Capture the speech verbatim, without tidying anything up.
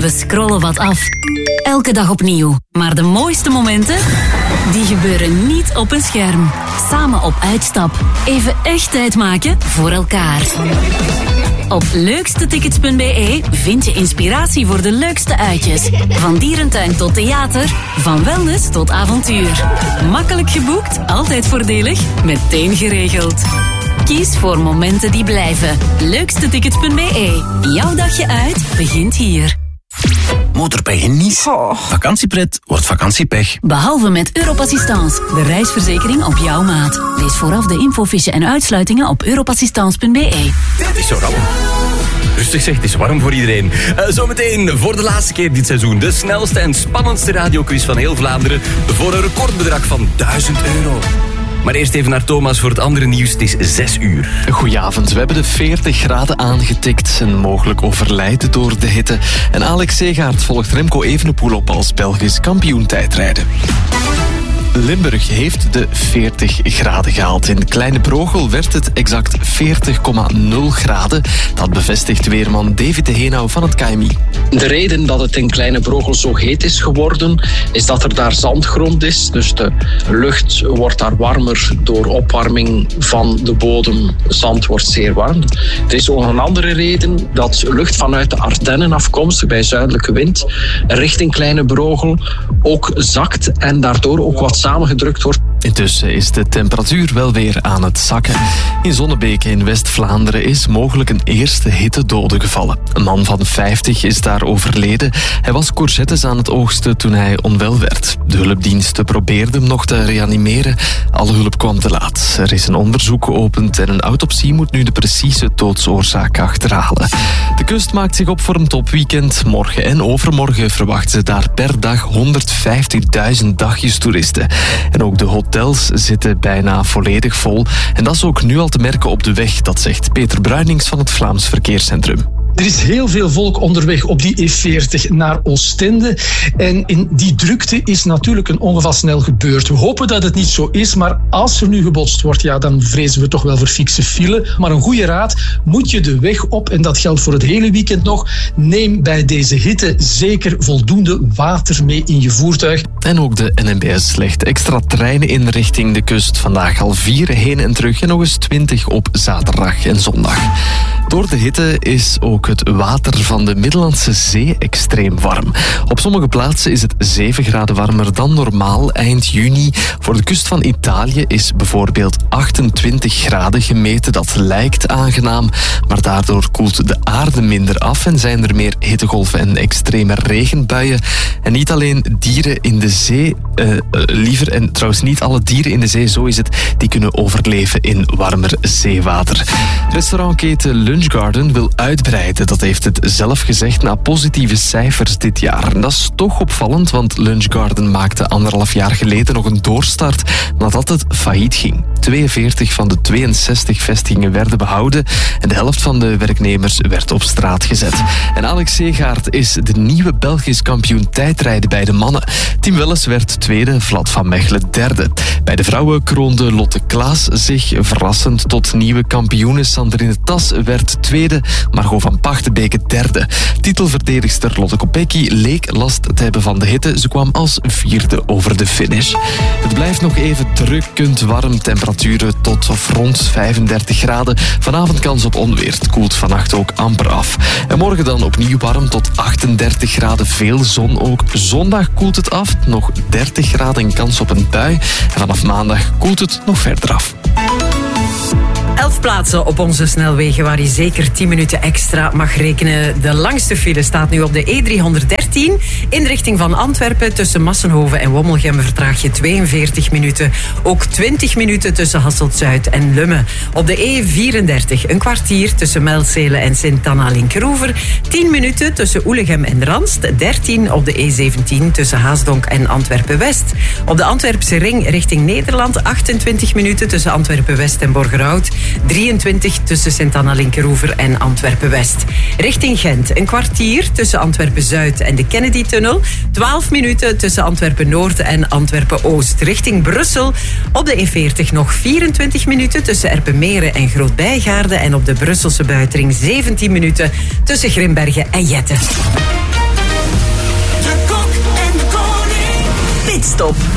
We scrollen wat af. Elke dag opnieuw. Maar de mooiste momenten, die gebeuren niet op een scherm. Samen op uitstap. Even echt tijd maken voor elkaar. Op leukstetickets punt b e vind je inspiratie voor de leukste uitjes. Van dierentuin tot theater, van wellness tot avontuur. Makkelijk geboekt, altijd voordelig, meteen geregeld. Kies voor momenten die blijven. leukstetickets punt b e. Jouw dagje uit begint hier. Motorpech in Nice. Oh. Vakantiepret wordt vakantiepech. Behalve met Europassistance, de reisverzekering op jouw maat. Lees vooraf de infofiche en uitsluitingen op europassistance punt b e. Het is zo rauw. Rustig zeg, het is warm voor iedereen. Uh, zometeen voor de laatste keer dit seizoen de snelste en spannendste radioquiz van heel Vlaanderen voor een recordbedrag van duizend euro. Maar eerst even naar Thomas voor het andere nieuws. Het is zes uur. Goedenavond. We hebben de veertig graden aangetikt en mogelijk overlijden door de hitte. En Alex Segaert volgt Remco Evenepoel op als Belgisch kampioen tijdrijden. Limburg heeft de veertig graden gehaald. In Kleine Brogel werd het exact veertig komma nul graden. Dat bevestigt weerman David de Heenau van het K M I. De reden dat het in Kleine Brogel zo heet is geworden, is dat er daar zandgrond is. Dus de lucht wordt daar warmer door opwarming van de bodem. Zand wordt zeer warm. Er is ook een andere reden, dat lucht vanuit de Ardennen afkomstig bij zuidelijke wind richting Kleine Brogel ook zakt en daardoor ook wat samengedrukt wordt. Intussen is de temperatuur wel weer aan het zakken. In Zonnebeke in West-Vlaanderen is mogelijk een eerste hittedode gevallen. Een man van vijftig is daar overleden. Hij was courgettes aan het oogsten toen hij onwel werd. De hulpdiensten probeerden hem nog te reanimeren. Alle hulp kwam te laat. Er is een onderzoek geopend en een autopsie moet nu de precieze doodsoorzaak achterhalen. De kust maakt zich op voor een topweekend. Morgen en overmorgen verwachten ze daar per dag honderdvijftigduizend dagjestoeristen. En ook de hotels zitten bijna volledig vol. En dat is ook nu al te merken op de weg, dat zegt Peter Bruinings van het Vlaams Verkeerscentrum. Er is heel veel volk onderweg op die E veertig naar Oostende. En in die drukte is natuurlijk een ongeval snel gebeurd. We hopen dat het niet zo is, maar als er nu gebotst wordt, ja, dan vrezen we toch wel voor fikse file. Maar een goede raad, moet je de weg op, en dat geldt voor het hele weekend nog, neem bij deze hitte zeker voldoende water mee in je voertuig. En ook de N M B S legt extra treinen in richting de kust. Vandaag al vier heen en terug en nog eens twintig op zaterdag en zondag. Door de hitte is ook het water van de Middellandse Zee extreem warm. Op sommige plaatsen is het zeven graden warmer dan normaal eind juni. Voor de kust van Italië is bijvoorbeeld achtentwintig graden gemeten. Dat lijkt aangenaam, maar daardoor koelt de aarde minder af en zijn er meer hittegolven en extreme regenbuien. En niet alleen dieren in de zee, uh, uh, liever, en trouwens niet alle dieren in de zee, zo is het, die kunnen overleven in warmer zeewater. Restaurantketen Lunch Garden wil uitbreiden. Dat heeft het zelf gezegd na positieve cijfers dit jaar. En dat is toch opvallend, want Lunch Garden maakte anderhalf jaar geleden nog een doorstart nadat het failliet ging. tweeënveertig van de tweeënzestig vestigingen werden behouden en de helft van de werknemers werd op straat gezet. En Alex Segaert is de nieuwe Belgisch kampioen tijdrijden bij de mannen. Tim Welles werd tweede, Vlad van Mechelen derde. Bij de vrouwen kroonde Lotte Klaas zich verrassend tot nieuwe kampioene. Sandrine Tas werd tweede, Margot van Pachtenbeke derde. Titelverdedigster Lotte Kopecky leek last te hebben van de hitte. Ze kwam als vierde over de finish. Het blijft nog even drukkend warm. Temperaturen tot of rond vijfendertig graden. Vanavond kans op onweer. Het koelt vannacht ook amper af. En morgen dan opnieuw warm tot achtendertig graden. Veel zon ook. Zondag koelt het af. Nog dertig graden en kans op een bui. En vanaf maandag koelt het nog verder af. Elf plaatsen op onze snelwegen waar je zeker tien minuten extra mag rekenen. De langste file staat nu op de E driehonderddertien. In richting van Antwerpen tussen Massenhoven en Wommelgem vertraag je tweeënveertig minuten. Ook twintig minuten tussen Hasselt-Zuid en Lummen. Op de E vierendertig een kwartier tussen Melzele en Sint-Anna-Linkeroever. tien minuten tussen Oelegem en Ranst. dertien op de E zeventien tussen Haasdonk en Antwerpen-West. Op de Antwerpse ring richting Nederland. achtentwintig minuten tussen Antwerpen-West en Borgerhout. drieëntwintig tussen Sint-Anna-Linkeroever en Antwerpen-West. Richting Gent een kwartier tussen Antwerpen-Zuid en de Kennedy-tunnel. twaalf minuten tussen Antwerpen-Noord en Antwerpen-Oost. Richting Brussel op de E veertig nog vierentwintig minuten tussen Erpenmeren en Groot-Bijgaarde. En op de Brusselse buitenring zeventien minuten tussen Grimbergen en Jetten. top.